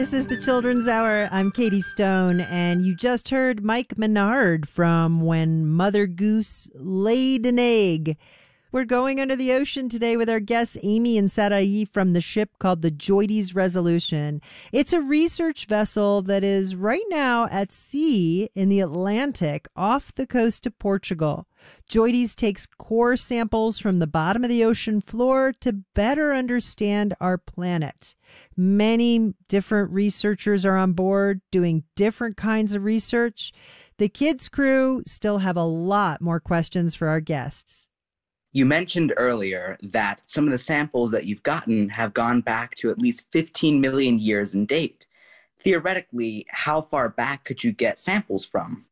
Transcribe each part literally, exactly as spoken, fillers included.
This is the Children's Hour. I'm Katie Stone, and you just heard Mike Menard from When Mother Goose Laid an Egg. We're going under the ocean today with our guests Amy and Sarai from the ship called the Joides Resolution. It's a research vessel that is right now at sea in the Atlantic off the coast of Portugal. Joides takes core samples from the bottom of the ocean floor to better understand our planet. Many different researchers are on board doing different kinds of research. The kids' crew still have a lot more questions for our guests. You mentioned earlier that some of the samples that you've gotten have gone back to at least fifteen million years in date. Theoretically, how far back could you get samples from?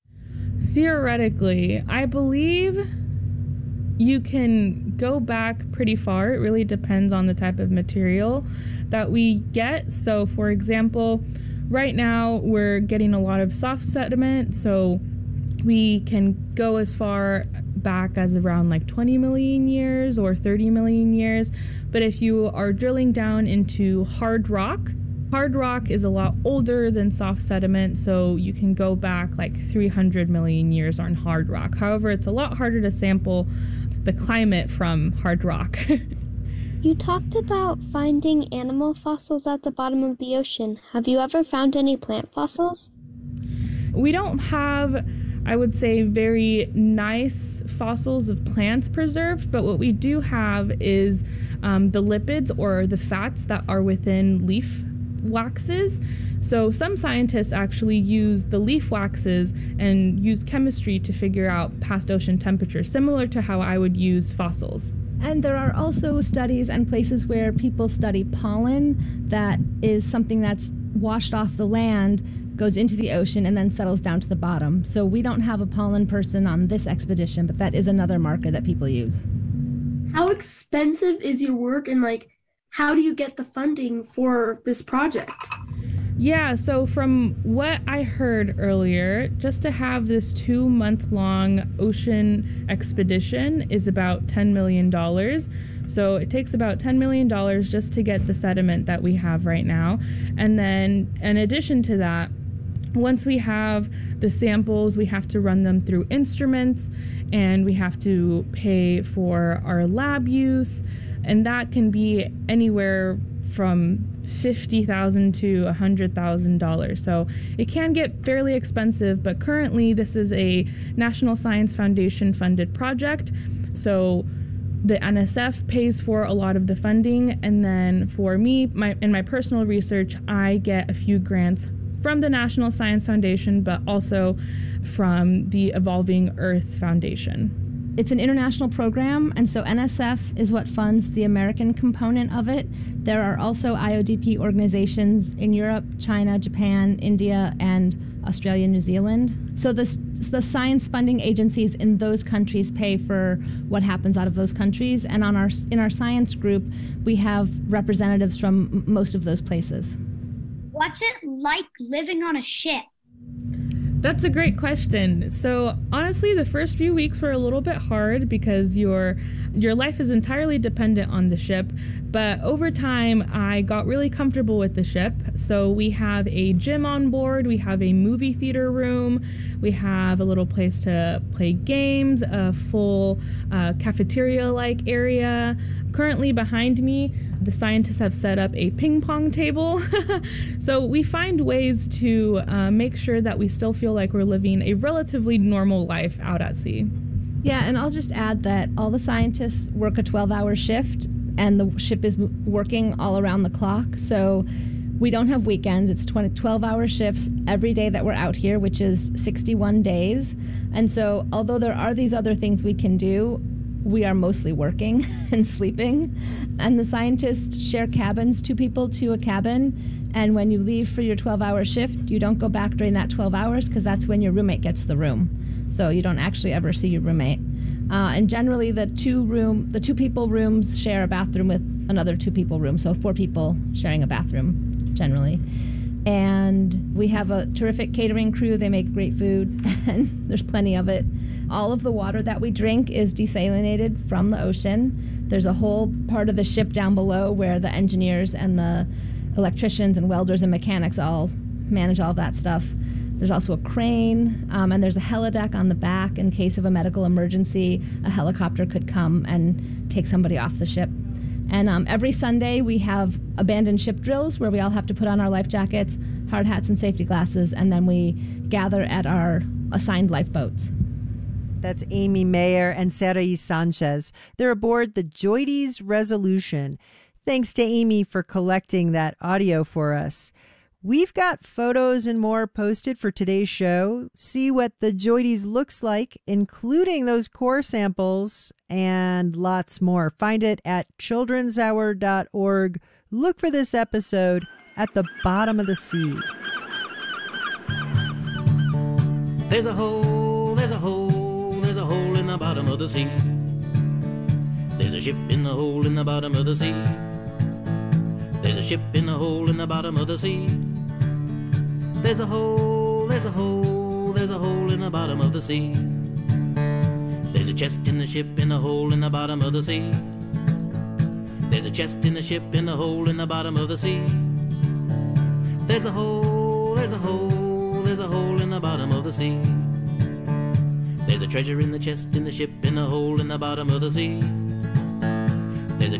Theoretically, I believe you can go back pretty far. It really depends on the type of material that we get. So, for example, right now we're getting a lot of soft sediment, so we can go as far back as around like twenty million years or thirty million years. But if you are drilling down into hard rock, hard rock is a lot older than soft sediment, so you can go back like three hundred million years on hard rock. However, it's a lot harder to sample the climate from hard rock. You talked about finding animal fossils at the bottom of the ocean. Have you ever found any plant fossils? We don't have, I would say, very nice fossils of plants preserved, but what we do have is um, the lipids or the fats that are within leaf waxes. So some scientists actually use the leaf waxes and use chemistry to figure out past ocean temperature, similar to how I would use fossils. And there are also studies and places where people study pollen. That is something that's washed off the land, goes into the ocean, and then settles down to the bottom. So we don't have a pollen person on this expedition, but that is another marker that people use. How expensive is your work, and like, how do you get the funding for this project? Yeah, so from what I heard earlier, just to have this two-month-long ocean expedition is about ten million dollars. So it takes about ten million dollars just to get the sediment that we have right now. And then in addition to that, once we have the samples, we have to run them through instruments, and we have to pay for our lab use, and that can be anywhere from fifty thousand dollars to one hundred thousand dollars. So it can get fairly expensive, but currently this is a National Science Foundation funded project. So the N S F pays for a lot of the funding, and then for me, my in my personal research, I get a few grants from the National Science Foundation, but also from the Evolving Earth Foundation. It's an international program, and so N S F is what funds the American component of it. There are also I O D P organizations in Europe, China, Japan, India, and Australia, New Zealand. So the, the science funding agencies in those countries pay for what happens out of those countries, and on our in our science group, we have representatives from most of those places. What's it like living on a ship? That's a great question. So honestly, the first few weeks were a little bit hard because your your life is entirely dependent on the ship. But over time, I got really comfortable with the ship. So we have a gym on board, we have a movie theater room, we have a little place to play games, a full uh, cafeteria-like area. Currently behind me, the scientists have set up a ping pong table. So we find ways to uh, make sure that we still feel like we're living a relatively normal life out at sea. Yeah, and I'll just add that all the scientists work a twelve-hour shift, and the ship is working all around the clock. So we don't have weekends. It's twelve-hour shifts every day that we're out here, which is sixty-one days. And so although there are these other things we can do, we are mostly working and sleeping. And the scientists share cabins, two people to a cabin. And when you leave for your twelve-hour shift, you don't go back during that twelve hours because that's when your roommate gets the room. So you don't actually ever see your roommate. Uh, and generally the two room, the two people rooms share a bathroom with another two people room. So four people sharing a bathroom generally. And we have a terrific catering crew. They make great food and there's plenty of it. All of the water that we drink is desalinated from the ocean. There's a whole part of the ship down below where the engineers and the electricians and welders and mechanics all manage all of that stuff. There's also a crane, um, and there's a helideck on the back in case of a medical emergency. A helicopter could come and take somebody off the ship. And um, every Sunday we have abandoned ship drills where we all have to put on our life jackets, hard hats, and safety glasses, and then we gather at our assigned lifeboats. That's Amy Mayer and Sarai Sanchez. They're aboard the Joides Resolution. Thanks to Amy for collecting that audio for us. We've got photos and more posted for today's show. See what the Joides looks like, including those core samples and lots more. Find it at children's hour dot org. Look for this episode at the bottom of the sea. There's a hole, there's a hole, there's a hole in the bottom of the sea. There's a ship in the hole in the bottom of the sea. There's a ship in the hole in the bottom of the sea. There's a hole, there's a hole, there's a hole in the bottom of the sea. There's a chest in the ship in the hole in the bottom of the sea. There's a chest in the ship in the hole in the bottom of the sea. There's a hole, there's a hole, there's a hole in the bottom of the sea. There's a treasure in the chest in the ship in the hole in the bottom of the sea.